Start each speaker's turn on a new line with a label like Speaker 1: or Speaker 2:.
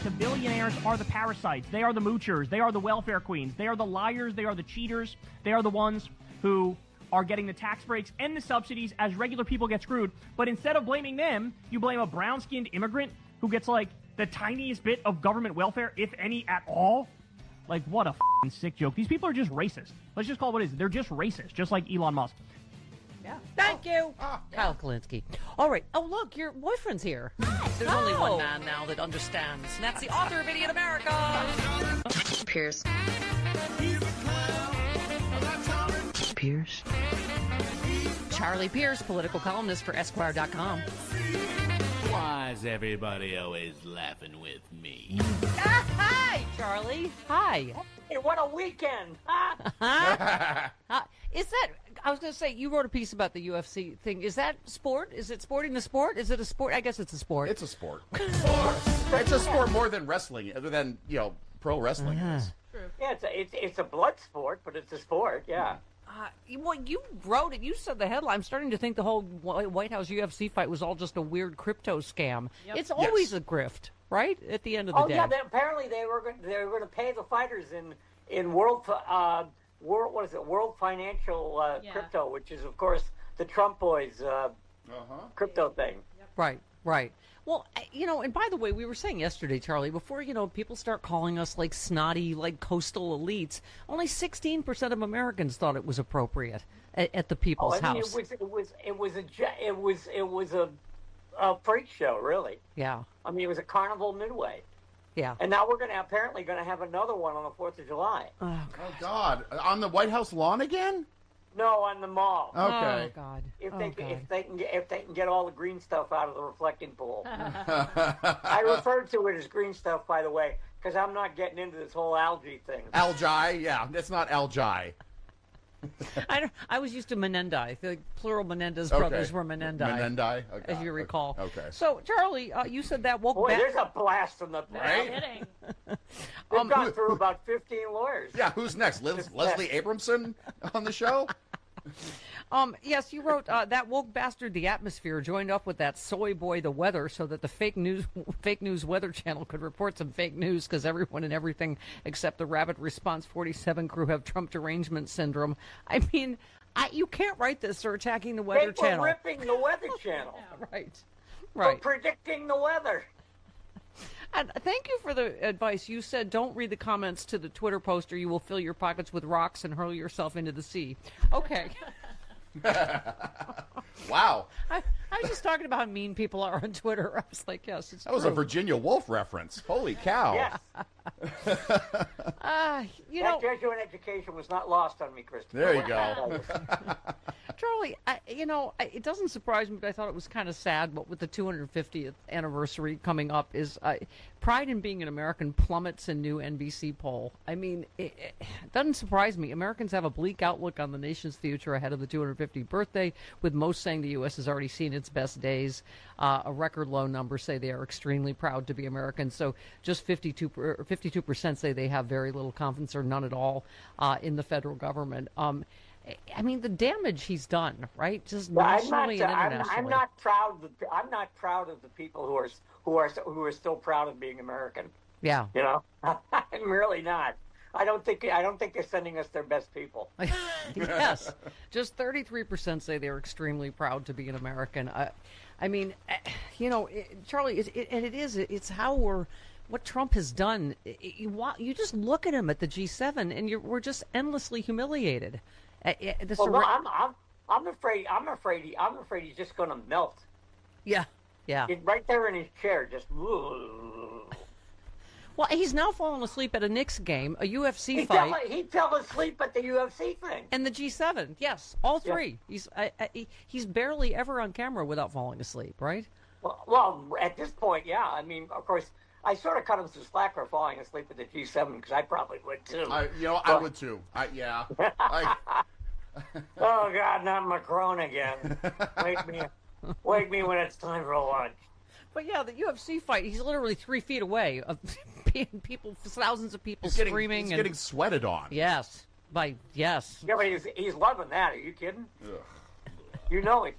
Speaker 1: The billionaires are the parasites. They are the moochers. They are the welfare queens. They are the liars. They are the cheaters. They are the ones who are getting the tax breaks and the subsidies as regular people get screwed. But instead of blaming them, you blame a brown-skinned immigrant who gets, like, the tiniest bit of government welfare, if any at all. Like, what a f***ing sick joke. These people are just racist. Let's just call it what it is. They're just racist, just like Elon Musk.
Speaker 2: Yeah. Thank you.
Speaker 3: Kyle Kalinske. All right. Oh, look, your boyfriend's here. There's only one man now that understands, and that's the author of Idiot America.
Speaker 4: Pierce. Pierce.
Speaker 3: Charlie Pierce, political columnist for Esquire.com.
Speaker 5: Why is everybody always laughing with me?
Speaker 3: Hi, Charlie. Hi.
Speaker 2: Hey, what a weekend.
Speaker 3: Is that, I was going to say, you wrote a piece about the UFC thing. Is that sport? Is it sporting the sport? Is it a sport? I guess it's a sport.
Speaker 6: It's a sport. It's a sport more than wrestling, other than, pro wrestling is.
Speaker 2: Yeah, it's a blood sport, but it's a sport, yeah.
Speaker 3: Well, you wrote it. You said the headline. I'm starting to think the whole White House UFC fight was all just a weird crypto scam. Yep. It's always a grift, right? At the end of the day.
Speaker 2: Oh yeah, apparently they were going to pay the fighters in world financial crypto, which is of course the Trump boys crypto thing.
Speaker 3: Yep. Right. Well, and by the way, we were saying yesterday, Charlie, before, people start calling us like snotty, like coastal elites, only 16% of Americans thought it was appropriate at the People's House.
Speaker 2: It was a freak show, really.
Speaker 3: Yeah.
Speaker 2: I mean, it was a carnival midway.
Speaker 3: Yeah.
Speaker 2: And now we're apparently going to have another one on the 4th of July.
Speaker 6: Oh, God. On the White House lawn again?
Speaker 2: No, on the mall.
Speaker 6: Okay.
Speaker 3: Oh, God.
Speaker 2: If they can get all the green stuff out of the reflecting pool. I refer to it as green stuff, by the way, because I'm not getting into this whole algae thing.
Speaker 6: Algae? Yeah, that's not algae.
Speaker 3: I was used to Menendai. The plural Menendez brothers were Menendai.
Speaker 6: Menendai? Okay.
Speaker 3: As you recall.
Speaker 6: Okay.
Speaker 3: So, Charlie, you said that woke
Speaker 2: back.
Speaker 3: Boy,
Speaker 2: there's a blast from the
Speaker 6: right?
Speaker 2: They've gone through about 15 lawyers.
Speaker 6: Yeah, who's next? Leslie Abramson on the show?
Speaker 3: Yes, you wrote that woke bastard, The Atmosphere, joined up with that soy boy, The Weather, so that the fake news Weather Channel could report some fake news because everyone and everything except the Rapid Response 47 crew have Trump derangement syndrome. I mean, you can't write this or attacking the Weather Channel.
Speaker 2: They were ripping the Weather Channel.
Speaker 3: Right.
Speaker 2: For predicting the weather.
Speaker 3: And thank you for the advice. You said don't read the comments to the Twitter post or you will fill your pockets with rocks and hurl yourself into the sea. Okay.
Speaker 6: Wow.
Speaker 3: I was just talking about how mean people are on Twitter. I was like, yes, it's
Speaker 6: That was a Virginia Woolf reference. Holy cow.
Speaker 2: Yes.
Speaker 3: That
Speaker 2: Jesuit education was not lost on me, Christopher.
Speaker 6: There you go.
Speaker 3: Charlie, it doesn't surprise me, but I thought it was kind of sad. But with the 250th anniversary coming up, is pride in being an American plummets in new NBC poll. I mean, it doesn't surprise me. Americans have a bleak outlook on the nation's future ahead of the 250th birthday, with most saying the U.S. has already seen its best days. A record low number say they are extremely proud to be Americans. So just 52% say they have very little confidence or none at all in the federal government. I mean, the damage he's done, right? Just nationally and internationally.
Speaker 2: I'm not proud. I'm not proud of the people who are still proud of being American.
Speaker 3: Yeah.
Speaker 2: I'm really not. I don't think they're sending us their best people.
Speaker 3: Yes, just 33% say they're extremely proud to be an American. I mean, Charlie, it's how what Trump has done. You just look at him at the G7, and we're just endlessly humiliated.
Speaker 2: I'm afraid he's just going to melt.
Speaker 3: Yeah.
Speaker 2: He's right there in his chair, just.
Speaker 3: Well, he's now fallen asleep at a Knicks game, a UFC fight.
Speaker 2: He fell asleep at the UFC thing.
Speaker 3: And the G7, yes, all three. Yeah. He's barely ever on camera without falling asleep, right?
Speaker 2: Well, at this point, yeah. I mean, of course, I sort of cut him some slack for falling asleep at the G7 because I probably would too.
Speaker 6: I would too. Yeah.
Speaker 2: Oh God, not Macron again. Wake me when it's time for lunch.
Speaker 3: But yeah, the UFC fight, he's literally 3 feet away of people, thousands of people screaming.
Speaker 6: He's getting sweated on.
Speaker 3: Yes.
Speaker 2: Yeah, but he's loving that. Are you kidding? Ugh. You know it.